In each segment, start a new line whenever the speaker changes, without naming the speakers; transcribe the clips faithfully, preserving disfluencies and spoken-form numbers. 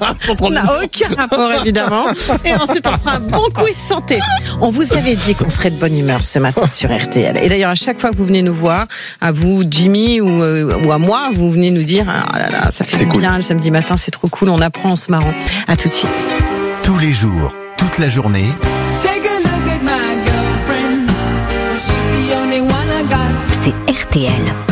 On n'a aucun rapport, évidemment. Et ensuite, on fera un bon quiz santé. On vous avait dit qu'on serait de bonne humeur ce matin sur R T L. Et d'ailleurs, à chaque fois que vous venez nous voir, à vous, Jimmy, ou, euh, ou à moi, vous venez nous dire, ah là là, ça fait du bien, cool. Le samedi matin, c'est trop cool, on apprend en se marrant. À tout de suite.
Tous les jours, toute la journée.
C'est R T L.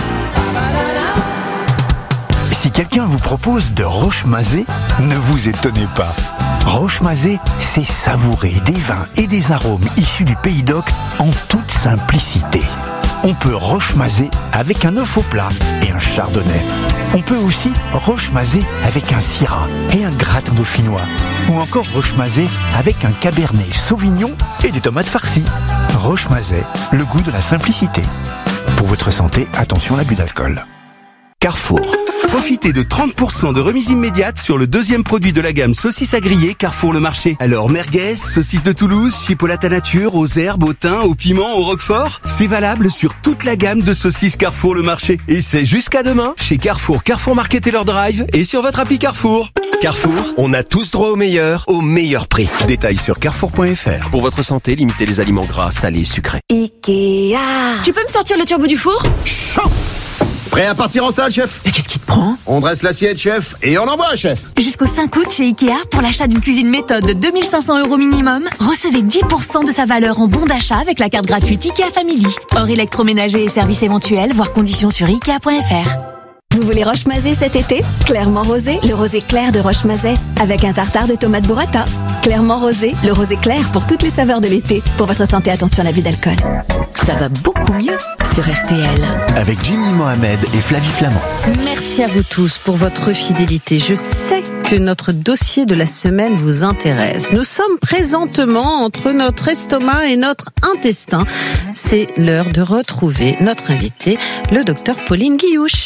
Si quelqu'un vous propose de roche-mazé, ne vous étonnez pas. Roche-mazé, c'est savourer des vins et des arômes issus du Pays d'Oc en toute simplicité. On peut roche-mazé avec un œuf au plat et un chardonnay. On peut aussi roche-mazé avec un syrah et un gratin dauphinois. Ou encore roche-mazé avec un cabernet sauvignon et des tomates farcies. Roche-mazé, le goût de la simplicité. Pour votre santé, attention à l'abus d'alcool.
Carrefour. Profitez de trente pour cent de remise immédiate sur le deuxième produit de la gamme saucisses à griller Carrefour le Marché. Alors merguez, saucisses de Toulouse, chipolata nature, aux herbes, au thym, au piment, au roquefort. C'est valable sur toute la gamme de saucisses Carrefour le Marché. Et c'est jusqu'à demain chez Carrefour, Carrefour Market et leur drive et sur votre appli Carrefour. Carrefour, on a tous droit au meilleur, au meilleur prix. Détails sur carrefour point f r. Pour votre santé, limitez les aliments gras, salés, sucrés.
Ikea.
Tu peux me sortir le turbo du four ?
Chaud. Prêt à partir en salle, chef ?
Mais qu'est-ce qui te prend ?
On dresse l'assiette, chef, et on envoie, chef.
Jusqu'au cinq août chez Ikea, pour l'achat d'une cuisine méthode de deux mille cinq cents euros minimum, recevez dix pour cent de sa valeur en bon d'achat avec la carte gratuite Ikea Family. Hors électroménager et services éventuels, voire conditions sur ikea point f r.
Vous voulez roche-mazé cet été ? Clairement rosé, le rosé clair de Roche-Mazet, avec un tartare de tomates burrata. Clairement rosé, le rosé clair pour toutes les saveurs de l'été. Pour votre santé, attention à l'abus d'alcool. Ça va beaucoup mieux sur R T L.
Avec Jimmy Mohamed et Flavie Flamand.
Merci à vous tous pour votre fidélité. Je sais que notre dossier de la semaine vous intéresse. Nous sommes présentement entre notre estomac et notre intestin. C'est l'heure de retrouver notre invité, le docteur Pauline Guillouche.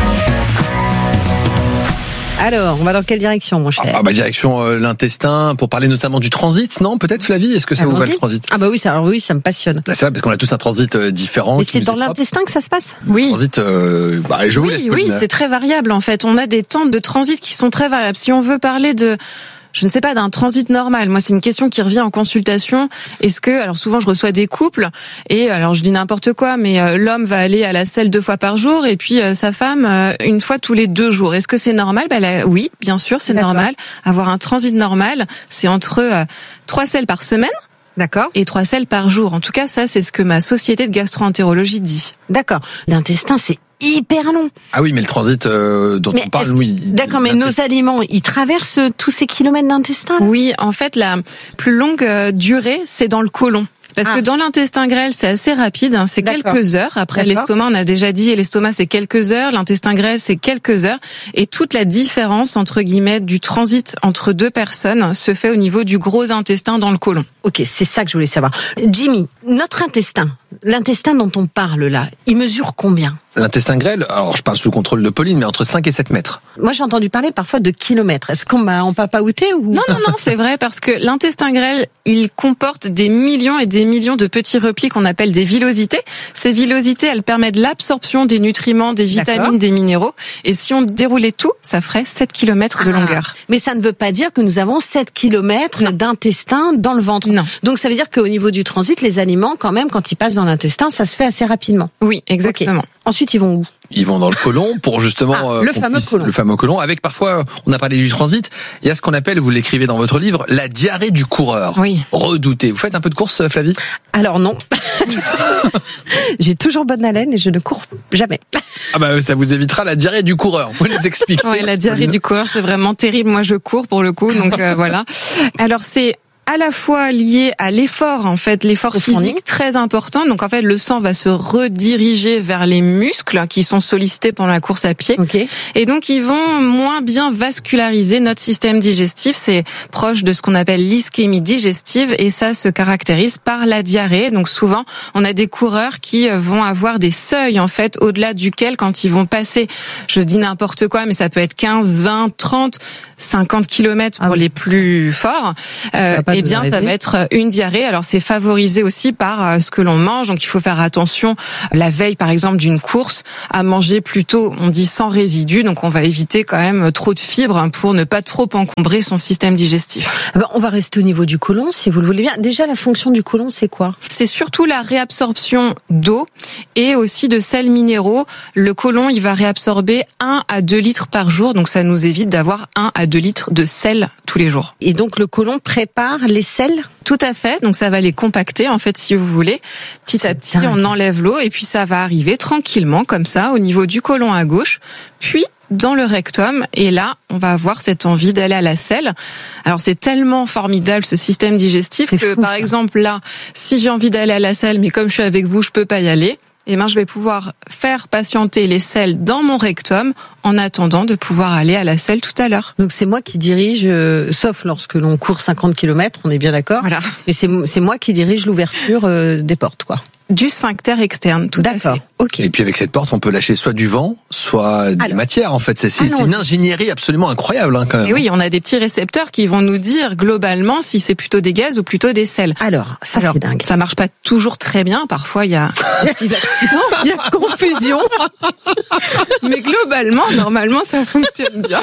Alors, on va dans quelle direction, mon cher ?
Ah bah direction euh, l'intestin, pour parler notamment du transit, non ? Peut-être, Flavie ? Est-ce que ça Allons-y. Vous va le transit ?
Ah bah oui, ça, alors oui, ça me passionne.
Ah, c'est vrai, parce qu'on a tous un transit euh, différent.
Et c'est dans l'intestin que ça se passe ?
Oui. Le transit, euh, bah, je vous
oui,
laisse.
Oui, c'est très variable en fait. On a des temps de transit qui sont très variables. Si on veut parler de... Je ne sais pas, d'un transit normal. Moi, c'est une question qui revient en consultation. Est-ce que, alors souvent, je reçois des couples et alors je dis n'importe quoi, mais euh, l'homme va aller à la selle deux fois par jour et puis euh, sa femme euh, une fois tous les deux jours. Est-ce que c'est normal ? Ben là, oui, bien sûr, c'est D'accord. normal. Avoir un transit normal, c'est entre euh, trois selles par semaine.
D'accord.
Et trois selles par jour. En tout cas, ça, c'est ce que ma société de gastro-entérologie dit.
D'accord. L'intestin, c'est hyper long.
Ah oui, mais le transit euh, dont
mais
on parle, oui.
D'accord, mais nos aliments, ils traversent tous ces kilomètres d'intestin ?
Oui, en fait, la plus longue euh, durée, c'est dans le côlon. Parce ah. que dans l'intestin grêle, c'est assez rapide, hein, c'est D'accord. quelques heures. Après, D'accord. l'estomac, on a déjà dit, et l'estomac, c'est quelques heures. L'intestin grêle, c'est quelques heures. Et toute la différence, entre guillemets, du transit entre deux personnes se fait au niveau du gros intestin dans le côlon.
Ok, c'est ça que je voulais savoir. Jimmy, notre intestin, l'intestin dont on parle là, il mesure combien ?
L'intestin grêle, alors je parle sous contrôle de Pauline, mais entre cinq et sept mètres.
Moi, j'ai entendu parler parfois de kilomètres. Est-ce qu'on m'a en papaouté ou...
Non, non, non, c'est vrai, parce que l'intestin grêle, il comporte des millions et des millions de petits replis qu'on appelle des villosités. Ces villosités, elles permettent l'absorption des nutriments, des vitamines, D'accord. des minéraux. Et si on déroulait tout, ça ferait sept kilomètres de ah, longueur.
Mais ça ne veut pas dire que nous avons sept kilomètres non. d'intestin dans le ventre.
Non.
Donc ça veut dire qu'au niveau du transit, les aliments, quand même, quand ils passent dans l'intestin, ça se fait assez rapidement.
Oui, exactement.
Okay. Ensuite, ils vont où ?
Ils vont dans le côlon pour justement
ah, euh, le fameux puisse, côlon.
Le fameux côlon. Avec parfois, on a parlé du transit. Il y a ce qu'on appelle, vous l'écrivez dans votre livre, la diarrhée du coureur.
Oui.
Redoutée. Vous faites un peu de course, Flavie ?
Alors non. J'ai toujours bonne haleine et je ne cours jamais.
Ah bah ça vous évitera la diarrhée du coureur. Vous nous expliquez.
Oui, la diarrhée du coureur, c'est vraiment terrible. Moi, je cours pour le coup, donc euh, voilà. Alors c'est à la fois lié à l'effort, en fait, l'effort physique très important. Donc, en fait, le sang va se rediriger vers les muscles qui sont sollicités pendant la course à pied.
Okay.
Et donc, ils vont moins bien vasculariser notre système digestif. C'est proche de ce qu'on appelle l'ischémie digestive et ça se caractérise par la diarrhée. Donc, souvent, on a des coureurs qui vont avoir des seuils, en fait, au-delà duquel, quand ils vont passer, je dis n'importe quoi, mais ça peut être quinze, vingt, trente cinquante kilomètres pour ah oui. les plus forts, euh, eh bien ça va être une diarrhée. Alors c'est favorisé aussi par ce que l'on mange, donc il faut faire attention la veille par exemple d'une course à manger plutôt, on dit sans résidus, donc on va éviter quand même trop de fibres pour ne pas trop encombrer son système digestif.
Ben, on va rester au niveau du côlon si vous le voulez bien. Déjà la fonction du côlon c'est quoi?
C'est surtout la réabsorption d'eau et aussi de sels minéraux. Le côlon il va réabsorber un à deux litres par jour, donc ça nous évite d'avoir un à deux litres de sel tous les jours.
Et donc le côlon prépare les sels?
Tout à fait, donc ça va les compacter en fait si vous voulez. Petit c'est à petit dingue. On enlève l'eau et puis ça va arriver tranquillement comme ça au niveau du côlon à gauche, puis dans le rectum, et là, on va avoir cette envie d'aller à la selle. Alors c'est tellement formidable ce système digestif c'est que fou, par ça. exemple là, si j'ai envie d'aller à la selle, mais comme je suis avec vous, je peux pas y aller, eh ben, je vais pouvoir faire patienter les selles dans mon rectum en attendant de pouvoir aller à la selle tout à l'heure.
Donc c'est moi qui dirige, euh, sauf lorsque l'on court cinquante kilomètres, on est bien d'accord.
Voilà.
Et c'est, c'est moi qui dirige l'ouverture euh, des portes, quoi.
Du sphincter externe, tout
D'accord.
à fait.
Ok.
Et puis avec cette porte, on peut lâcher soit du vent, soit des
Alors.
matières. En fait, c'est, c'est,
Ah non,
c'est une
c'est...
ingénierie absolument incroyable, hein, quand même.
Et oui, on a des petits récepteurs qui vont nous dire globalement si c'est plutôt des gaz ou plutôt des sels.
Alors, ça
Alors,
c'est dingue.
Ça marche pas toujours très bien. Parfois, il y a des petits accidents,
il y a confusion.
Mais globalement, normalement, ça fonctionne bien.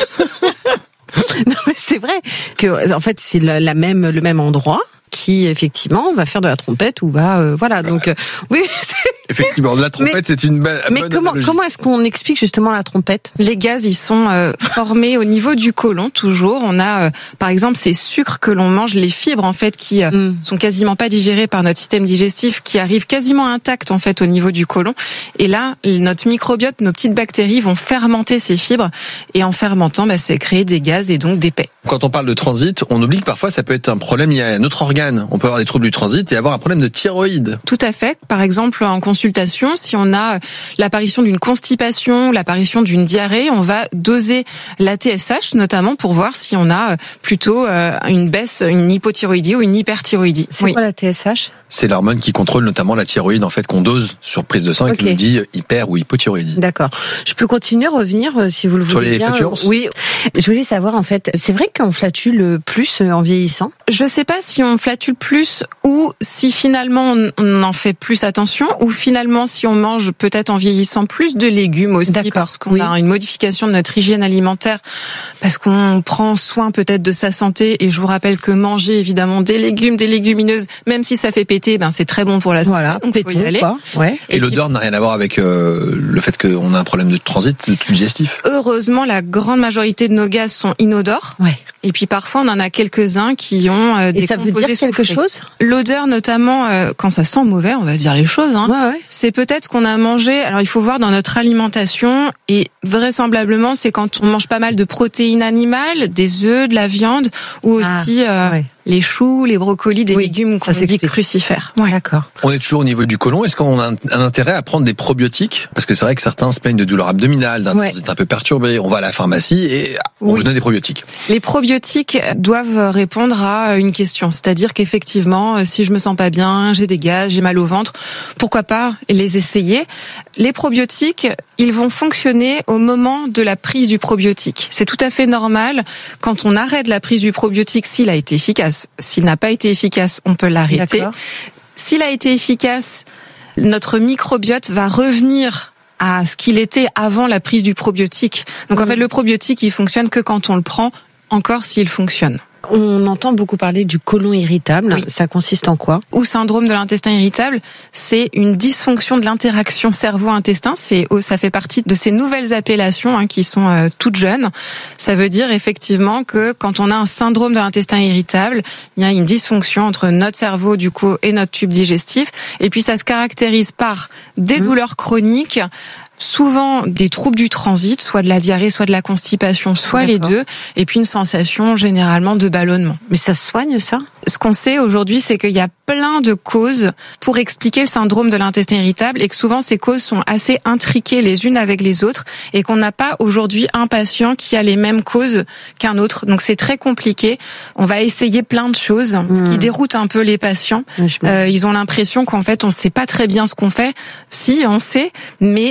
Non, mais c'est vrai que en fait c'est la, la même le même endroit qui effectivement va faire de la trompette ou va euh, voilà donc euh, oui c'est...
Effectivement, la trompette, mais, c'est une belle.
Mais
bonne
comment
analogie.
comment est-ce qu'on explique justement la trompette?
Les gaz, ils sont euh, formés au niveau du côlon toujours. On a, euh, par exemple, ces sucres que l'on mange, les fibres en fait qui euh, mm. sont quasiment pas digérées par notre système digestif, qui arrivent quasiment intactes en fait au niveau du côlon. Et là, notre microbiote, nos petites bactéries vont fermenter ces fibres et en fermentant, bah, c'est créer des gaz et donc des paix.
Quand on parle de transit, on oublie que parfois ça peut être un problème lié à notre organe. On peut avoir des troubles du transit et avoir un problème de thyroïde.
Tout à fait. Par exemple, en consultation, si on a l'apparition d'une constipation, l'apparition d'une diarrhée, on va doser la T S H notamment pour voir si on a plutôt une baisse, une hypothyroïdie ou une hyperthyroïdie.
C'est
oui.
quoi la T S H?
C'est l'hormone qui contrôle notamment la thyroïde en fait qu'on dose sur prise de sang okay. et qui nous dit hyper ou hypothyroïdie.
D'accord. Je peux continuer, revenir si vous le voulez
sur les
bien.
flatulences.
Oui. Je voulais savoir en fait, c'est vrai qu'on flatule plus en vieillissant?
Je sais pas si on flatule plus ou si finalement on en fait plus attention ou finalement si on mange peut-être en vieillissant plus de légumes aussi. D'accord. Parce qu'on oui. a une modification de notre hygiène alimentaire parce qu'on prend soin peut-être de sa santé et je vous rappelle que manger évidemment des légumes, des légumineuses, même si ça fait péter, ben c'est très bon pour la santé.
Voilà,
donc faut y aller.
Ouais.
Et, et l'odeur puis, n'a rien à voir avec euh, le fait qu'on a un problème de transit, de digestif.
Heureusement, la grande majorité de nos gaz sont inodores.
Ouais.
Et puis parfois on en a quelques-uns qui ont euh, des
et ça
composés
veut dire quelque
soufrés.
chose?
L'odeur notamment euh, quand ça sent mauvais, on va dire les choses. Hein,
ouais, ouais.
C'est peut-être qu'on a mangé. Alors il faut voir dans notre alimentation et vraisemblablement c'est quand on mange pas mal de protéines animales, des œufs, de la viande ou aussi
ah,
euh,
ouais.
les choux, les brocolis, des
oui,
légumes qu'on dit crucifères.
Ouais. D'accord.
On est toujours au niveau du côlon. Est-ce qu'on a un intérêt à prendre des probiotiques? Parce que c'est vrai que certains se plaignent de douleurs abdominales, d'un
ouais.
transit un peu perturbé. On va à la pharmacie et on oui. vous donne des probiotiques.
Les probiotiques doivent répondre à une question. C'est-à-dire qu'effectivement, si je me sens pas bien, j'ai des gaz, j'ai mal au ventre, pourquoi pas les essayer? Les probiotiques, ils vont fonctionner au moment de la prise du probiotique. C'est tout à fait normal quand on arrête la prise du probiotique s'il a été efficace. S'il n'a pas été efficace, on peut l'arrêter. D'accord. S'il a été efficace, notre microbiote va revenir à ce qu'il était avant la prise du probiotique. Donc mmh. en fait, le probiotique, il fonctionne que quand on le prend, encore s'il fonctionne.
On entend beaucoup parler du côlon irritable. Oui. Ça consiste en quoi?
Ou syndrome de l'intestin irritable, c'est une dysfonction de l'interaction cerveau-intestin. C'est, ça fait partie de ces nouvelles appellations hein, qui sont euh, toutes jeunes. Ça veut dire effectivement que quand on a un syndrome de l'intestin irritable, il y a une dysfonction entre notre cerveau du coup et notre tube digestif. Et puis ça se caractérise par des mmh. douleurs chroniques, souvent des troubles du transit, soit de la diarrhée, soit de la constipation, soit D'accord. les deux, et puis une sensation généralement de ballonnement.
Mais ça se soigne ça?
Ce qu'on sait aujourd'hui, c'est qu'il y a plein de causes pour expliquer le syndrome de l'intestin irritable et que souvent ces causes sont assez intriquées les unes avec les autres et qu'on n'a pas aujourd'hui un patient qui a les mêmes causes qu'un autre. Donc c'est très compliqué. On va essayer plein de choses, mmh. ce qui déroute un peu les patients. Euh, ils ont l'impression qu'en fait on ne sait pas très bien ce qu'on fait. Si, on sait, mais on n'a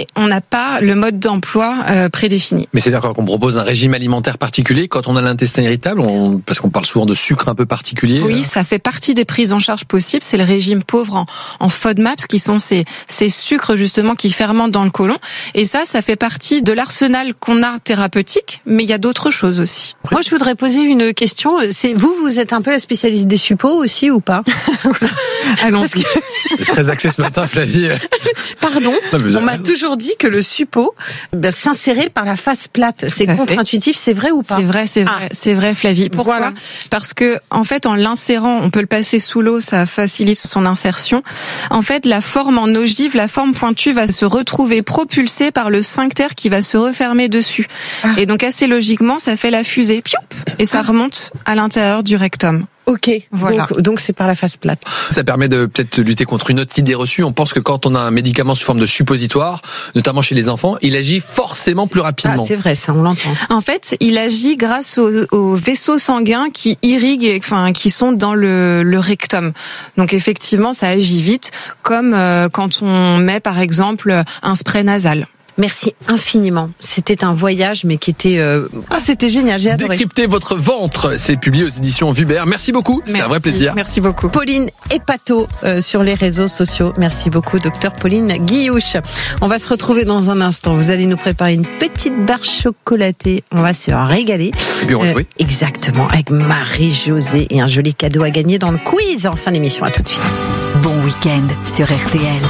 pas le mode d'emploi euh, prédéfini.
Mais c'est-à-dire qu'on propose un régime alimentaire particulier quand on a l'intestin irritable, on, parce qu'on parle souvent de sucre un peu particulier.
Oui,
euh...
ça fait partie des prises en charge possibles. C'est le régime pauvre en, en FODMAPs, qui sont ces, ces sucres justement qui fermentent dans le côlon. Et ça, ça fait partie de l'arsenal qu'on a thérapeutique, mais il y a d'autres choses aussi.
Moi, je voudrais poser une question. C'est vous, vous êtes un peu la spécialiste des suppos aussi ou pas?
Allons-y.
C'est très axé ce matin, Flavie.
Pardon,
non,
on m'a toujours dit que le suppôt ben, s'insérait par la face plate. C'est contre-intuitif, c'est vrai ou pas?
C'est vrai, c'est vrai, ah. c'est vrai, Flavie. Pourquoi? Voilà. Parce que en fait, en l'insérant, on peut le passer sous l'eau, ça facilite son insertion. En fait, la forme en ogive, la forme pointue va se retrouver propulsée par le sphincter qui va se refermer dessus. Ah. Et donc assez logiquement, ça fait la fusée, pioup, et ça remonte à l'intérieur du rectum.
Ok,
voilà.
Donc, donc c'est par la face plate.
Ça permet de peut-être lutter contre une autre idée reçue. On pense que quand on a un médicament sous forme de suppositoire, notamment chez les enfants, il agit forcément plus rapidement.
Ah, c'est vrai, ça, on l'entend.
En fait, il agit grâce aux, aux vaisseaux sanguins qui irriguent, enfin, qui sont dans le, le rectum. Donc effectivement, ça agit vite, comme euh, quand on met par exemple un spray nasal.
Merci infiniment. C'était un voyage, mais qui était... Euh... Ah, c'était génial, j'ai adoré.
Décrypter votre ventre, c'est publié aux éditions Vubert. Merci beaucoup, c'était un vrai plaisir.
Merci beaucoup.
Pauline Epato euh, sur les réseaux sociaux. Merci beaucoup, docteur Pauline Guillouche. On va se retrouver dans un instant. Vous allez nous préparer une petite barre chocolatée. On va se régaler.
Et puis on va jouer.
Euh, exactement, avec Marie-Josée et un joli cadeau à gagner dans le quiz en fin d'émission. À tout de suite.
Bon week-end sur R T L.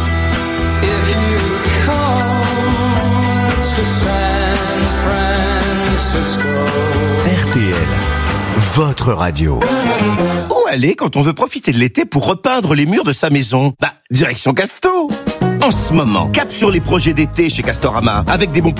R T L, votre radio.
Où aller quand on veut profiter de l'été pour repeindre les murs de sa maison? Bah, direction Casto. En ce moment, cap sur les projets d'été chez Castorama, avec des bons plans